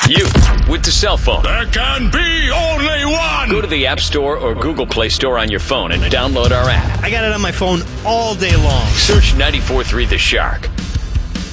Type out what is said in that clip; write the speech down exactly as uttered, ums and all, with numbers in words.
You, with the cell phone. There can be only one! Go to the App Store or Google Play Store on your phone and download our app. I got it on my phone all day long. Search ninety-four point three The Shark.